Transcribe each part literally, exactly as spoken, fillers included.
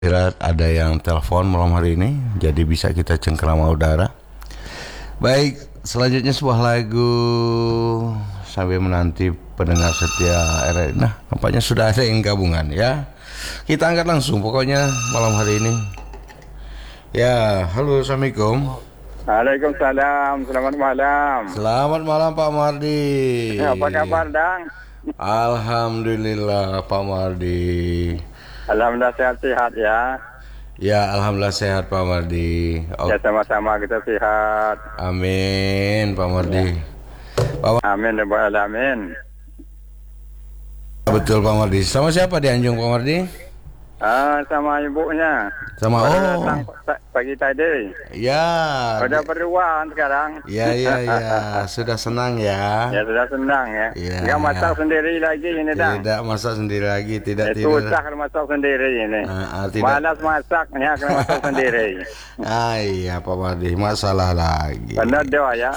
Kira ada yang telepon malam hari ini, jadi bisa kita cengkerama udara. Baik, selanjutnya sebuah lagu sambil menanti pendengar setia R R I. Nah, nampaknya sudah ada yang gabungan ya. Kita angkat langsung pokoknya malam hari ini. Ya, halo, assalamualaikum. Waalaikumsalam, selamat malam. Selamat malam Pak Mardi. Apa kabar, Dang? Alhamdulillah Pak Mardi. Alhamdulillah sehat-sehat ya. Ya, alhamdulillah sehat Pak Mardi. Oh, Ya sama-sama kita sehat. amin Pak Mardi. Pak Amin ya Rabbal alamin. Betul Pak Mardi. Sama siapa di Anjung Pak Mardi? Ah, sama ibunya. Sama Baru oh. datang pa- pagi tadi. Ya. Udah beruan sekarang. Ya ya ya, sudah senang ya. Ya sudah senang ya. Ya. Enggak masak sendiri lagi ini, Dang. Tidak masak sendiri lagi, tidak Itu tidak. susah kalau masak sendiri ini. Ah, ah, tidak. Malas masaknya kalau masak sendiri. Ah iya Pak Mardi, masalah lagi. Benar doa ya.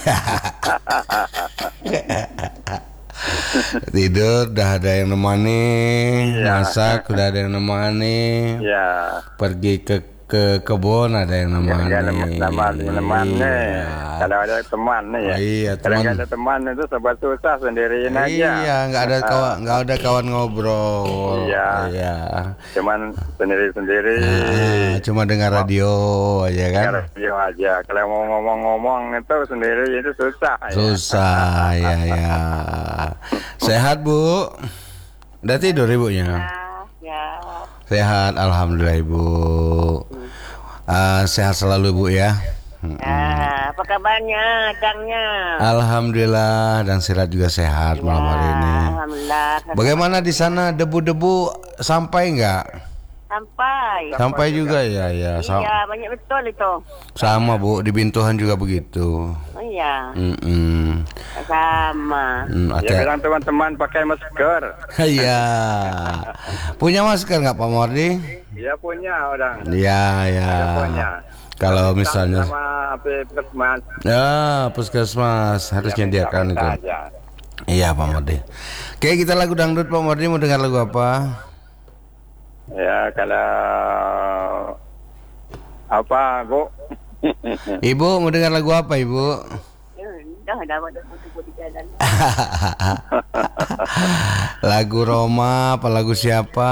Tidur udah ada yang nemani, Ya. masak udah ada yang nemani, Ya. pergi ke ke kebun ada yang nemani. Ya, teman teman nih. Iya. Kalau ada teman nih ya. Oh, iya, Kalau teman. nggak ada teman itu sebab susah sendiriin aja. Iya, nggak ada kawan, nggak ada kawan ngobrol. Iya. Iya. Cuman sendiri-sendiri. Ah, cuma dengar radio aja kan. Dengar radio aja. Kalau mau ngomong-ngomong itu sendiri itu susah. Ya. Susah, ya ya. Sehat Bu? Udah tidur ibunya? Ya, Sehat, alhamdulillah Ibu. Ah, sehat selalu Bu ya. ya, apa kabarnya, Dangnya? Alhamdulillah dan Sirat juga sehat malam hari ini. Alhamdulillah. Bagaimana di sana debu-debu sampai nggak? Sampai. Sampai juga ya ya. Sa- Iya, banyak betul itu. Sama Bu, di Bintuhan juga begitu. Oh iya, Mm-mm. sama. Mm, Ya hati- bilang teman-teman pakai masker. Iya. Punya masker nggak Pak Mordi? Ya punya orang. Iya ya. Punya. Kalau misalnya, Sama puskesmas. ya puskesmas harus Ya, menyediakan minta itu. aja. Iya Pak Mordi. Oke, kita lagu dangdut Pak Mordi, mau dengar lagu apa? Ya kalau apa Bu? Ibu mau dengar lagu apa Ibu? Ya, dah dapat buku di jalan. Lagu Roma apa lagu siapa?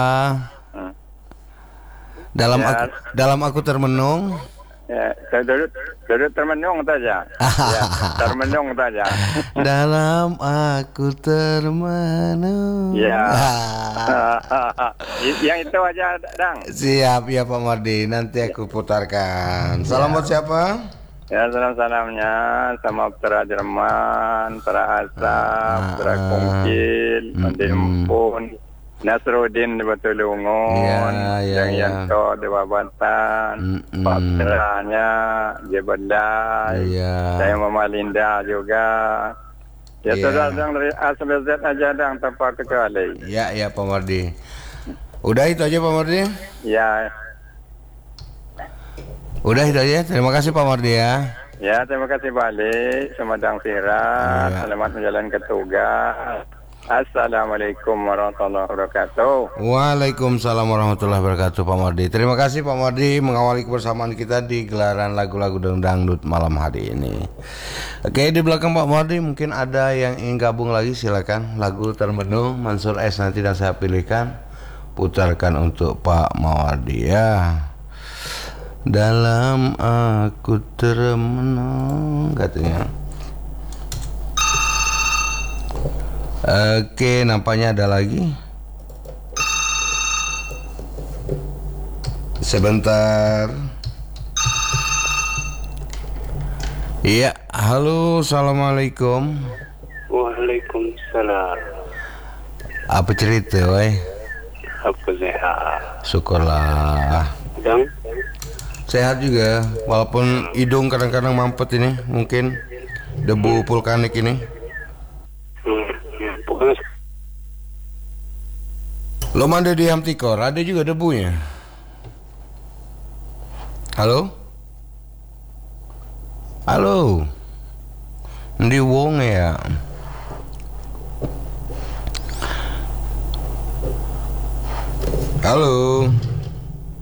Dalam Ya. aku, dalam aku termenung. Ya, duduk duduk termenung saja. Ya, termenung saja. Dalam aku termenung. Ya. Ah, Yang itu aja, Dang. siap ya Pak Mardi, nanti aku putarkan. Salam buat siapa? Ya, salam-salamnya sama Putra Jerman, Putra Asap, Putra Kungkil, Mandi Empun, Nasruddin di Batulungun, Ya, ya, Yang ya. Yanto di Babatan, Mm-mm. Pak Putranya di Bedai, Iya. saya Mama Linda juga. Ya, Iya. sudah Dang dari A sampai Z aja, Dang, tanpa kecuali. Ya ya Pak Mardi. Udah itu aja Pak Mardi. Ya, Udah itu aja. Terima kasih Pak Mardi ya. ya terima kasih balik. Semadang Sirat, Iya. selamat menjalankan tugas. Assalamualaikum warahmatullahi wabarakatuh. Waalaikumsalam warahmatullahi wabarakatuh Pak Mardi. Terima kasih Pak Mardi mengawali kebersamaan kita di gelaran lagu-lagu dangdut malam hari ini. Oke, di belakang Pak Mardi mungkin ada yang ingin gabung lagi, silakan. Lagu termenung Mansur S nanti dan saya pilihkan, putarkan untuk Pak Mardi ya. Dalam aku termenung katanya. Oke, nampaknya ada lagi. Sebentar. Iya, halo, assalamualaikum. Waalaikumsalam. Apa cerita, woi? Apa sehat? Syukurlah. Dang? Sehat juga, walaupun hidung kadang-kadang mampet ini, mungkin debu vulkanik ini. Hmm. Pokoknya Lo mandi di Hamtikor, ada juga debunya. Halo? Halo? Di wong ya? Halo?